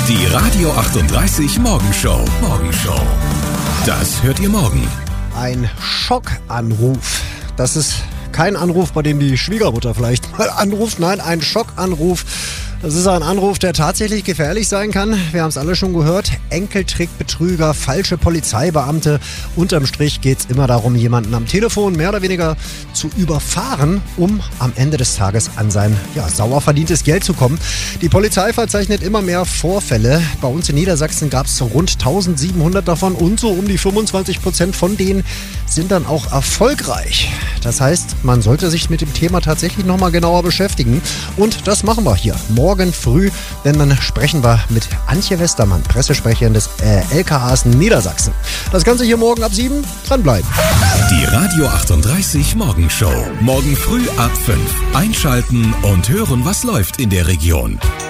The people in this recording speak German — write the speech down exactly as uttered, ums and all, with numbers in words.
Die Radio achtunddreißig Morgenshow. Morgenshow. Das hört ihr morgen. Ein Schockanruf. Das ist kein Anruf, bei dem die Schwiegermutter vielleicht mal anruft. Nein, ein Schockanruf. Das ist ein Anruf, der tatsächlich gefährlich sein kann. Wir haben es alle schon gehört. Enkeltrickbetrüger, falsche Polizeibeamte. Unterm Strich geht es immer darum, jemanden am Telefon mehr oder weniger zu überfahren, um am Ende des Tages an sein ja, sauer verdientes Geld zu kommen. Die Polizei verzeichnet immer mehr Vorfälle. Bei uns in Niedersachsen gab es rund eintausendsiebenhundert davon und so um die fünfundzwanzig Prozent von denen sind dann auch erfolgreich. Das heißt, man sollte sich mit dem Thema tatsächlich nochmal genauer beschäftigen. Und das machen wir hier morgen früh, denn dann sprechen wir mit Antje Westermann, Pressesprecherin des äh, L K As Niedersachsen. Das Ganze hier morgen ab sieben. Dranbleiben. Die Radio achtunddreißig Morgenshow. Morgen früh ab fünf. Einschalten und hören, was läuft in der Region.